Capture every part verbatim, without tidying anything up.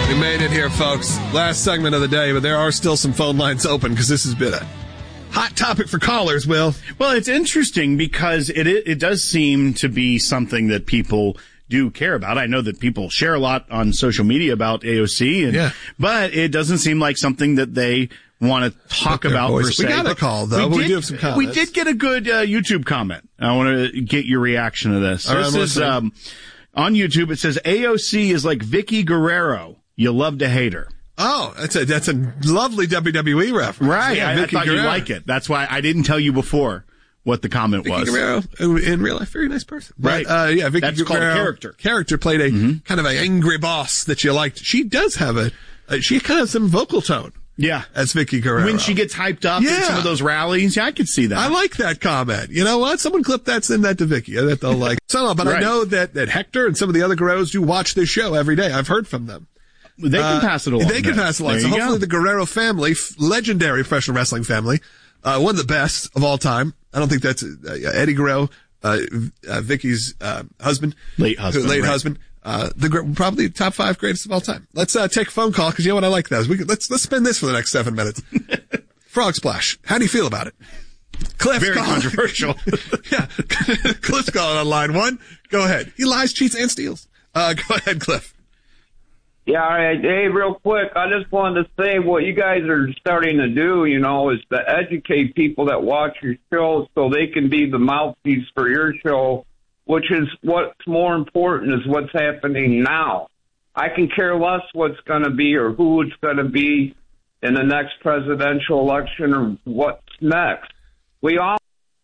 We made it here, folks. Last segment of the day, but there are still some phone lines open because this has been a hot topic for callers, Will. Well, it's interesting because it, it it does seem to be something that people do care about. I know that people share a lot on social media about A O C, and, yeah. but it doesn't seem like something that they want to talk about per se. We got a call, though. We, we, did, do have some comments. We did get a good uh, YouTube comment. I want to get your reaction to this. All this right, is um, on YouTube. It says, A O C is like Vicky Guerrero. You love to hate her. Oh, that's a that's a lovely W W E reference. Right. Yeah, I, I thought Guerrero. you'd like it. That's why I didn't tell you before what the comment Vicky was. Guerrero, in real life, very nice person. Right. But, uh, yeah, Vicky That's Guerrero. called character. Character played a Mm-hmm. kind of an angry boss that you liked. She does have a, uh, she kind of has some vocal tone. Yeah. As Vicky Guerrero. When she gets hyped up yeah. in some of those rallies, yeah, I could see that. I like that comment. You know what? Someone clip that, send that to Vicky. I bet they'll like. So, but right. I know that, that Hector and some of the other Guerreros do watch this show every day. I've heard from them. They can uh, pass it along. They can then. pass it along. There So hopefully go. the Guerrero family, f- legendary professional wrestling family, uh, one of the best of all time. I don't think that's uh, Eddie Guerrero, uh, uh, Vicky's uh, husband, late husband, late right. husband. Uh, the probably top five greatest of all time. Let's uh, take a phone call because you know what I like those. We can, let's let's spin this for the next seven minutes. Frog Splash. How do you feel about it? Cliff, very calling. controversial. Yeah, Cliff's calling on line one. Go ahead. He lies, cheats, and steals. Uh, go ahead, Cliff. Yeah, all right. Hey, real quick, I just wanted to say what you guys are starting to do, you know, is to educate people that watch your show so they can be the mouthpiece for your show, which is what's more important is what's happening now. I can care less what's going to be or who it's going to be in the next presidential election or what's next. We all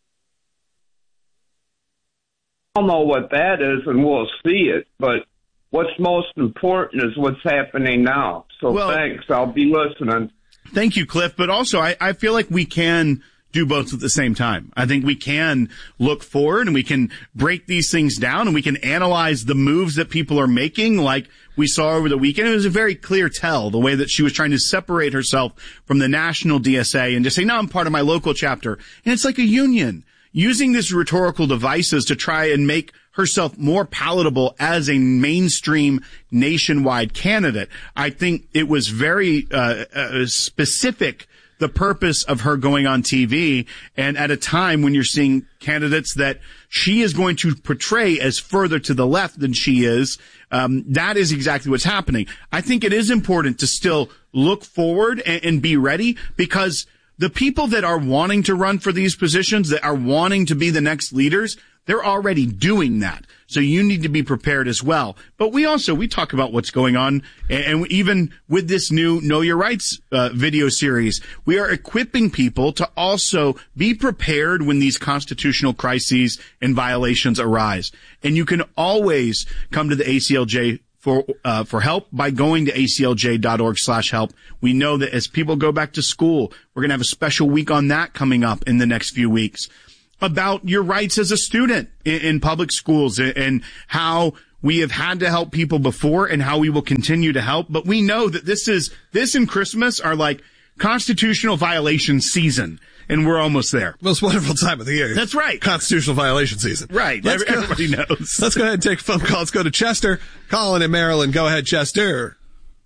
know what that is, and we'll see it, but what's most important is what's happening now. So well, thanks. I'll be listening. Thank you, Cliff. But also, I, I feel like we can do both at the same time. I think we can look forward and we can break these things down and we can analyze the moves that people are making like we saw over the weekend. It was a very clear tell, the way that she was trying to separate herself from the national D S A and just say, no, I'm part of my local chapter. And it's like a union. Using these rhetorical devices to try and make herself more palatable as a mainstream nationwide candidate. I think it was very uh, uh, specific, the purpose of her going on T V, and at a time when you're seeing candidates that she is going to portray as further to the left than she is, um, that is exactly what's happening. I think it is important to still look forward and, and be ready, because the people that are wanting to run for these positions, that are wanting to be the next leaders, they're already doing that. So you need to be prepared as well. But we also, we talk about what's going on. And, and even with this new Know Your Rights uh, video series, we are equipping people to also be prepared when these constitutional crises and violations arise. And you can always come to the A C L J for uh, for help by going to A C L J dot org slash help. We know that as people go back to school, we're going to have a special week on that coming up in the next few weeks about your rights as a student in, in public schools and, and how we have had to help people before and how we will continue to help. But we know that this is this and Christmas are like constitutional violation season. And we're almost there. Most wonderful time of the year. That's right. Constitutional violation season. Right. Let's Everybody go. knows. Let's go ahead and take a phone call. Let's go to Chester. Colin in Maryland. Go ahead, Chester.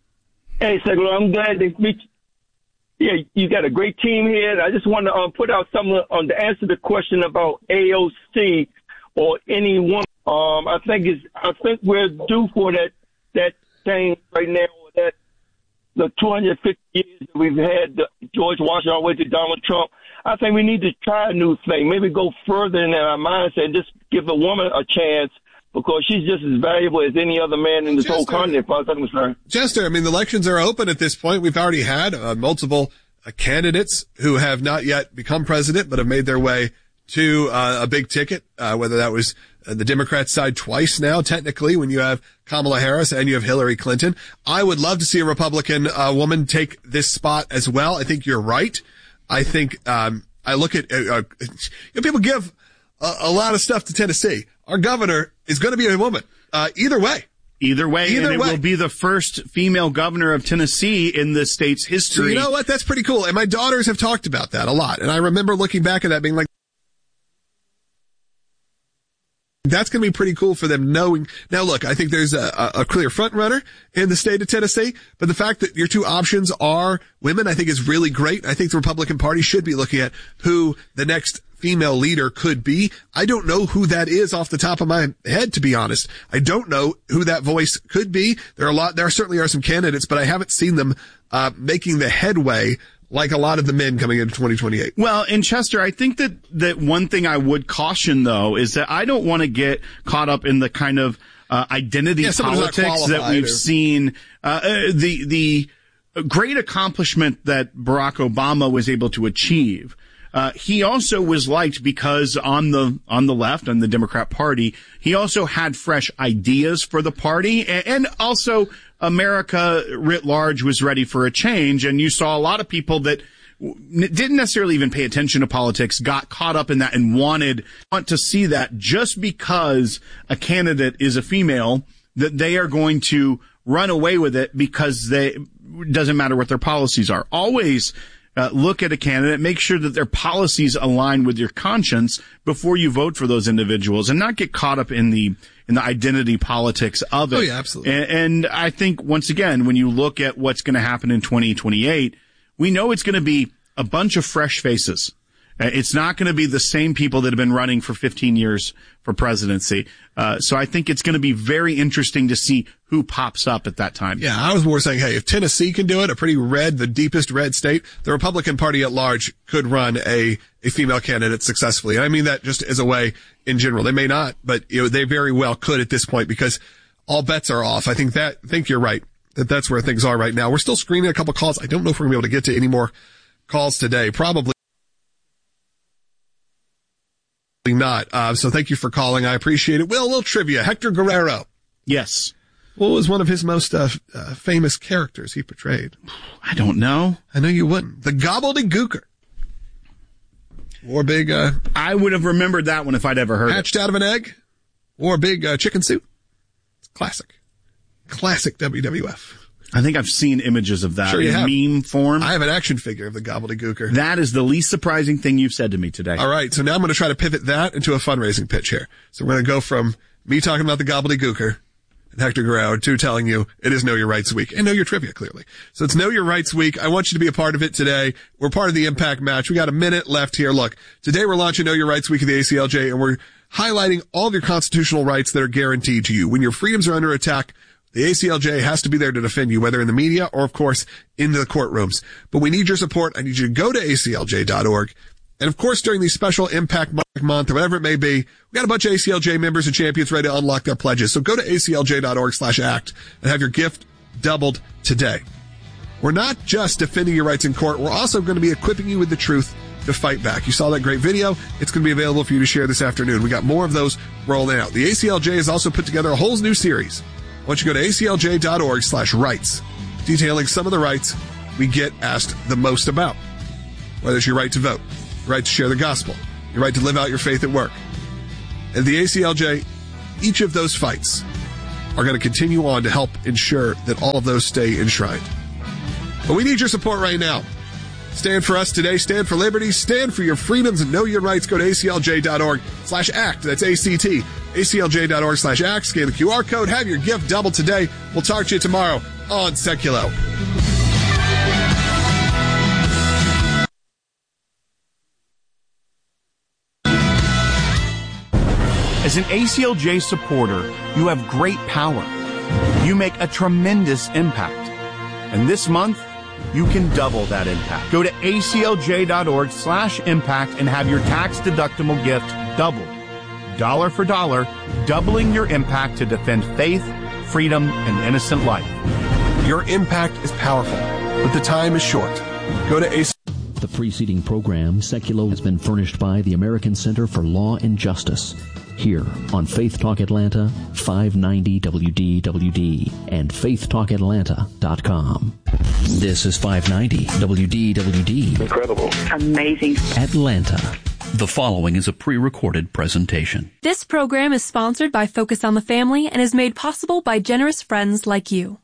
Hey, Segler, I'm glad to meet you. Yeah, you got a great team here. I just want to uh, put out some on to answer the question about A O C or any woman. Um, I think is I think we're due for that that thing right now. That the two hundred fifty years that we've had George Washington all the way to Donald Trump. I think we need to try a new thing. Maybe go further in our mindset and just give a woman a chance, because she's just as valuable as any other man in this Chester, whole continent, as far as I'm concerned. Chester, I mean, the elections are open at this point. We've already had uh, multiple uh, candidates who have not yet become president, but have made their way to uh, a big ticket, uh, whether that was uh, the Democrat side twice now, technically, when you have Kamala Harris and you have Hillary Clinton. I would love to see a Republican uh, woman take this spot as well. I think you're right. I think, um, I look at, uh, uh, you know, people give a, a lot of stuff to Tennessee. Our governor is going to be a woman, uh, either way. Either way, Either and it way. will be the first female governor of Tennessee in the state's history. So you know what? That's pretty cool. And my daughters have talked about that a lot. And I remember looking back at that being like, That's going to be pretty cool for them knowing. Now, look, I think there's a, a clear front runner in the state of Tennessee, but the fact that your two options are women, I think is really great. I think the Republican Party should be looking at who the next female leader could be. I don't know who that is off the top of my head, to be honest. I don't know who that voice could be. There are a lot, there certainly are some candidates, but I haven't seen them, uh, making the headway like a lot of the men coming into twenty twenty-eight. Well, in Chester, I think that, that one thing I would caution, though, is that I don't want to get caught up in the kind of uh, identity yeah, politics that we've or... seen. Uh, the the great accomplishment that Barack Obama was able to achieve. Uh, he also was liked because on the on the left, on the Democrat Party, he also had fresh ideas for the party, and, and also America writ large was ready for a change. And you saw a lot of people that didn't necessarily even pay attention to politics, got caught up in that and wanted want to see that just because a candidate is a female, that they are going to run away with it because they it doesn't matter what their policies are. Always Uh, look at a candidate, make sure that their policies align with your conscience before you vote for those individuals, and not get caught up in the in the identity politics of it. Oh, yeah, absolutely. And, and I think, once again, when you look at what's going to happen in twenty twenty-eight, we know it's going to be a bunch of fresh faces. Uh, it's not going to be the same people that have been running for fifteen years for presidency. Uh, so I think it's going to be very interesting to see who pops up at that time. Yeah, I was more saying, hey, if Tennessee can do it, a pretty red, the deepest red state, the Republican Party at large could run a, a female candidate successfully. And I mean that just as a way in general. They may not, but you know, they very well could at this point because all bets are off. I think that, I think you're right, that that's where things are right now. We're still screening a couple calls. I don't know if we're going to be able to get to any more calls today. Probably not. Uh, so thank you for calling. I appreciate it. Will, a little trivia. Hector Guerrero. Yes. What was one of his most uh, uh, famous characters he portrayed? I don't know. I know you wouldn't. The Gobbledygooker. Wore big, uh... I would have remembered that one if I'd ever heard hatched it. out of an egg. Wore a big uh, chicken suit. It's classic. Classic W W F. I think I've seen images of that sure you in have. meme form. I have an action figure of the Gobbledygooker. That is the least surprising thing you've said to me today. All right, so now I'm going to try to pivot that into a fundraising pitch here. So we're going to go from me talking about the Gobbledygooker and Hector Guerrero to telling you it is Know Your Rights Week. And Know Your Trivia, clearly. So it's Know Your Rights Week. I want you to be a part of it today. We're part of the Impact Match. We got a minute left here. Look, today we're launching Know Your Rights Week at the A C L J, and we're highlighting all of your constitutional rights that are guaranteed to you. When your freedoms are under attack, the A C L J has to be there to defend you, whether in the media or, of course, in the courtrooms. But we need your support. I need you to go to A C L J dot org. And, of course, during the special Impact Month or whatever it may be, we got a bunch of A C L J members and champions ready to unlock their pledges. So go to A C L J dot org slash act and have your gift doubled today. We're not just defending your rights in court. We're also going to be equipping you with the truth to fight back. You saw that great video. It's going to be available for you to share this afternoon. We got more of those rolling out. The A C L J has also put together a whole new series. Why don't you go to A C L J dot org slash rights, detailing some of the rights we get asked the most about. Whether it's your right to vote, your right to share the gospel, your right to live out your faith at work. At the A C L J, each of those fights are going to continue on to help ensure that all of those stay enshrined. But we need your support right now. Stand for us today. Stand for liberty. Stand for your freedoms and know your rights. Go to A C L J dot org slash act. That's A C T. A C L J dot org slash act. Scan the Q R code. Have your gift doubled today. We'll talk to you tomorrow on Seculo. As an A C L J supporter, you have great power. You make a tremendous impact. And this month, you can double that impact. Go to A C L J dot org slash impact and have your tax-deductible gift doubled. Dollar for dollar, doubling your impact to defend faith, freedom, and innocent life. Your impact is powerful, but the time is short. Go to A C L J. The preceding program, Seculo, has been furnished by the American Center for Law and Justice. Here on Faith Talk Atlanta, five ninety W D W D, and faith talk atlanta dot com. This is five ninety W D W D. Incredible. Amazing. Atlanta. The following is a pre-recorded presentation. This program is sponsored by Focus on the Family and is made possible by generous friends like you.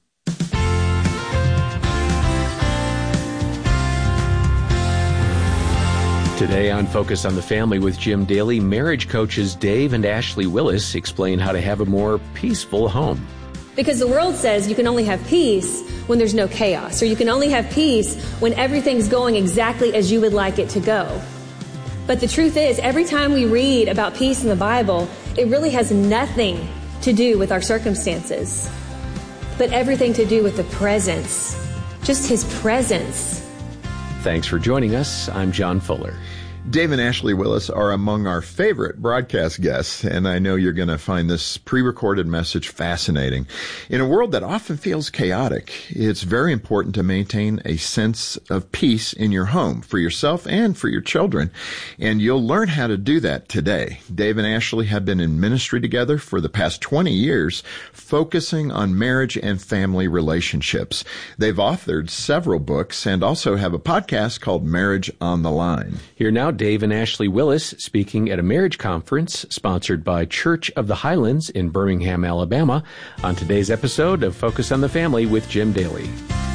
Today on Focus on the Family with Jim Daly, marriage coaches Dave and Ashley Willis explain how to have a more peaceful home. Because the world says you can only have peace when there's no chaos, or you can only have peace when everything's going exactly as you would like it to go. But the truth is, every time we read about peace in the Bible, it really has nothing to do with our circumstances, but everything to do with the presence, just His presence. Thanks for joining us. I'm John Fuller. Dave and Ashley Willis are among our favorite broadcast guests, and I know you're going to find this pre-recorded message fascinating. In a world that often feels chaotic, it's very important to maintain a sense of peace in your home for yourself and for your children, and you'll learn how to do that today. Dave and Ashley have been in ministry together for the past twenty years, focusing on marriage and family relationships. They've authored several books and also have a podcast called Marriage on the Line. Here now, Dave and Ashley Willis speaking at a marriage conference sponsored by Church of the Highlands in Birmingham, Alabama, on today's episode of Focus on the Family with Jim Daly.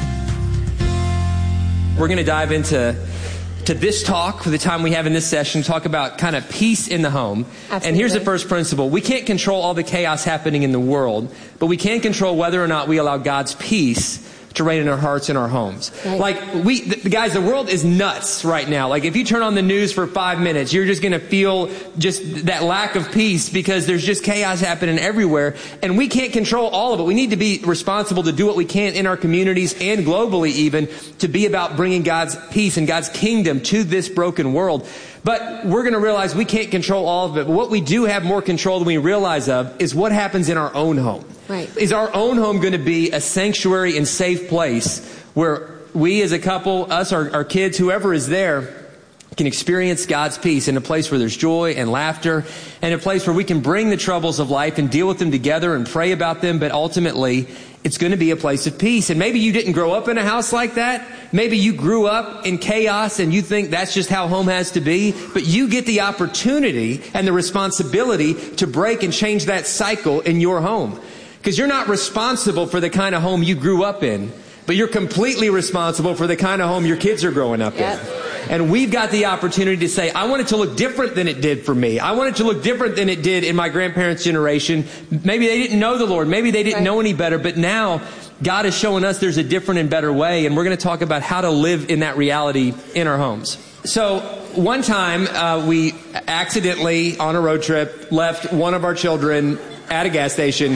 We're going to dive into to this talk for the time we have in this session, talk about kind of peace in the home. Absolutely. And here's the first principle. We can't control all the chaos happening in the world, but we can control whether or not we allow God's peace to reign in our hearts and our homes. Right. Like, we, the, guys, the world is nuts right now. Like, if you turn on the news for five minutes, you're just going to feel just that lack of peace because there's just chaos happening everywhere. And we can't control all of it. We need to be responsible to do what we can in our communities and globally even to be about bringing God's peace and God's kingdom to this broken world. But we're going to realize we can't control all of it. But what we do have more control than we realize of is what happens in our own home. Right. Is our own home going to be a sanctuary and safe place where we as a couple, us, our, our kids, whoever is there, can experience God's peace in a place where there's joy and laughter, and a place where we can bring the troubles of life and deal with them together and pray about them, but ultimately it's going to be a place of peace. And maybe you didn't grow up in a house like that. Maybe you grew up in chaos and you think that's just how home has to be. But you get the opportunity and the responsibility to break and change that cycle in your home. Because you're not responsible for the kind of home you grew up in, but you're completely responsible for the kind of home your kids are growing up Yep. in. And we've got the opportunity to say, I want it to look different than it did for me. I want it to look different than it did in my grandparents' generation. Maybe they didn't know the Lord. Maybe they didn't Right. know any better. But now God is showing us there's a different and better way. And we're going to talk about how to live in that reality in our homes. So one time uh, we accidentally, on a road trip, left one of our children at a gas station.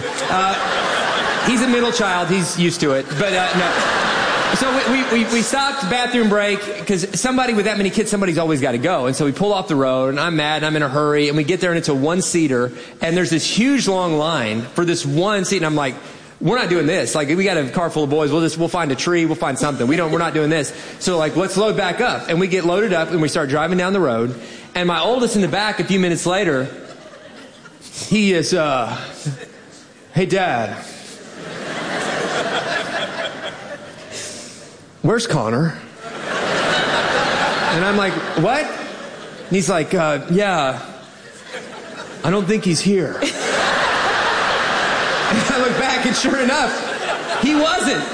Uh, he's a middle child. He's used to it. But uh, no. So we, we, we stopped, bathroom break, because somebody with that many kids, somebody's always got to go. And so we pull off the road, and I'm mad, and I'm in a hurry, and we get there, and it's a one-seater, and there's this huge long line for this one seat, and I'm like, we're not doing this. Like, we got a car full of boys. We'll just, we'll find a tree. We'll find something. We don't, we're not doing this. So like, let's load back up. And we get loaded up, and we start driving down the road. And my oldest in the back, a few minutes later, he is, uh, hey, Dad. Where's Connor? And I'm like, what? And he's like, uh, yeah, I don't think he's here. And I look back, and sure enough, he wasn't.